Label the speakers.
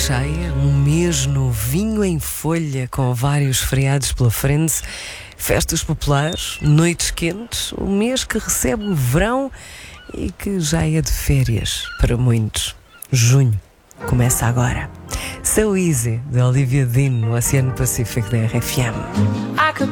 Speaker 1: cheia, um mês novinho em folha, com vários feriados pela frente, festas populares, noites quentes, um mês que recebe o verão e que já é de férias para muitos. Junho começa agora. So Easy, de Olivia Dean, no Oceano Pacífico da RFM.
Speaker 2: I could